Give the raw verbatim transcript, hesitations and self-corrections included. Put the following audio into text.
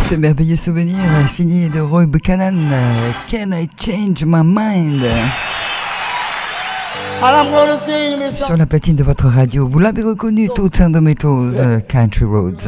Ce merveilleux souvenir signé de Roy Buchanan, Can I Change My Mind? Sur la platine de votre radio, vous l'avez reconnu, Toots and the Maytals, Country Roads.